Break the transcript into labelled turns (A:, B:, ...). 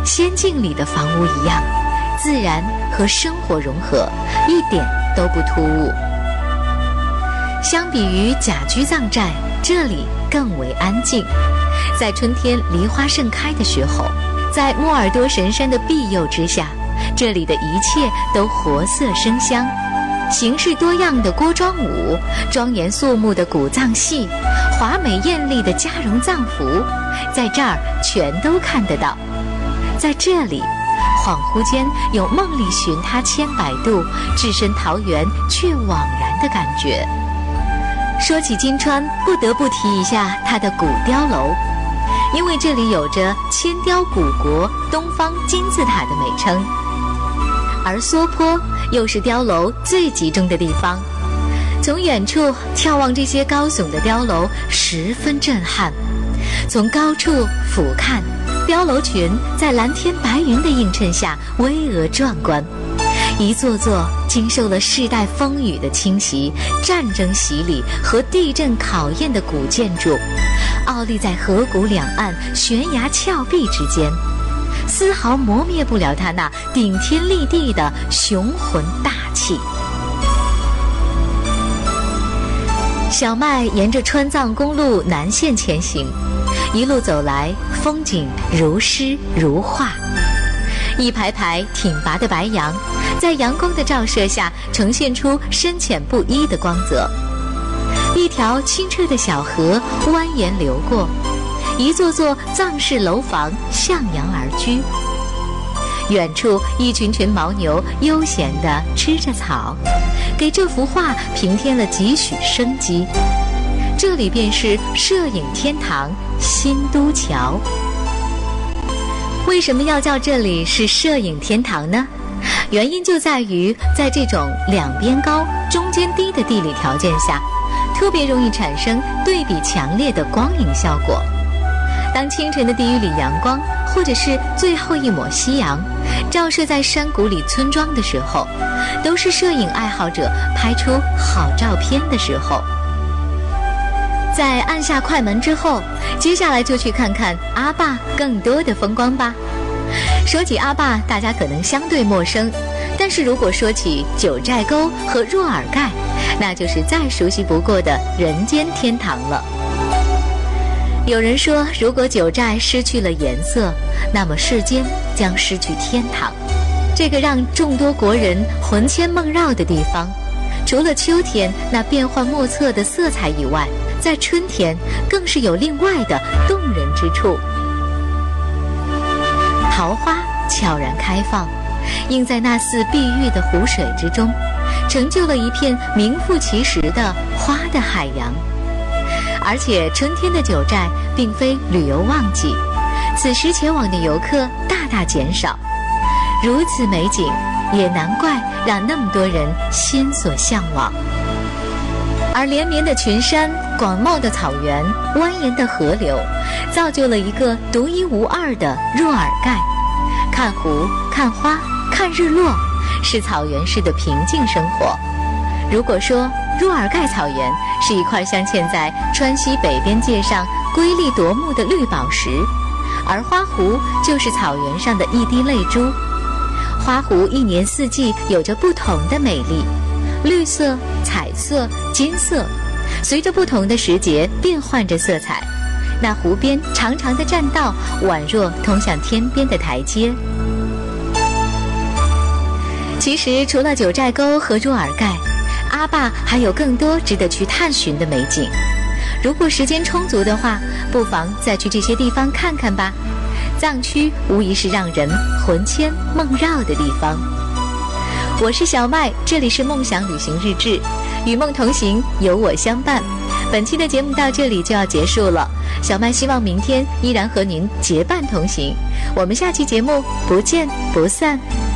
A: 仙境里的房屋一样，自然和生活融合，一点都不突兀。相比于甲居藏寨，这里更为安静。在春天梨花盛开的时候，在莫尔多神山的庇佑之下，这里的一切都活色生香。形式多样的锅庄舞，庄严肃穆的古藏戏，华美艳丽的嘉绒藏服，在这儿全都看得到。在这里，恍惚间有梦里寻他千百度，置身桃源却惘然的感觉。说起金川，不得不提一下它的古碉楼，因为这里有着千雕古国东方金字塔的美称，而梭坡又是碉楼最集中的地方。从远处眺望这些高耸的碉楼，十分震撼。从高处俯瞰，碉楼群在蓝天白云的映衬下巍峨壮观，一座座经受了世代风雨的侵袭、战争洗礼和地震考验的古建筑，傲立在河谷两岸悬崖峭壁之间，丝毫磨灭不了它那顶天立地的雄浑大气。小麦沿着川藏公路南线前行，一路走来，风景如诗如画。一排排挺拔的白杨，在阳光的照射下呈现出深浅不一的光泽。一条清澈的小河蜿蜒流过，一座座藏式楼房向阳而居。远处一群群牦牛悠闲地吃着草，给这幅画平添了几许生机。这里便是摄影天堂新都桥。为什么要叫这里是摄影天堂呢？原因就在于在这种两边高中间低的地理条件下，特别容易产生对比强烈的光影效果。当清晨的第一缕阳光，或者是最后一抹夕阳，照射在山谷里村庄的时候，都是摄影爱好者拍出好照片的时候。在按下快门之后，接下来就去看看阿坝更多的风光吧。说起阿坝，大家可能相对陌生，但是如果说起九寨沟和若尔盖，那就是再熟悉不过的人间天堂了。有人说，如果九寨失去了颜色，那么世间将失去天堂。这个让众多国人魂牵梦绕的地方，除了秋天那变幻莫测的色彩以外，在春天更是有另外的动人之处。桃花悄然开放，映在那似碧玉的湖水之中，成就了一片名副其实的花的海洋。而且春天的九寨并非旅游旺季，此时前往的游客大大减少。如此美景，也难怪让那么多人心所向往。而连绵的群山、广袤的草原、蜿蜒的河流，造就了一个独一无二的若尔盖。看湖、看花、看日落，是草原式的平静生活。如果说若尔盖草原是一块镶嵌在川西北边界上瑰丽夺目的绿宝石，而花湖就是草原上的一滴泪珠。花湖一年四季有着不同的美丽，绿色、彩色、金色，随着不同的时节变换着色彩。那湖边长长的栈道，宛若通向天边的台阶。其实除了九寨沟和若尔盖，阿坝还有更多值得去探寻的美景。如果时间充足的话，不妨再去这些地方看看吧。藏区无疑是让人魂牵梦绕的地方。我是小麦，这里是梦想旅行日志，与梦同行，有我相伴。本期的节目到这里就要结束了，小麦希望明天依然和您结伴同行。我们下期节目不见不散。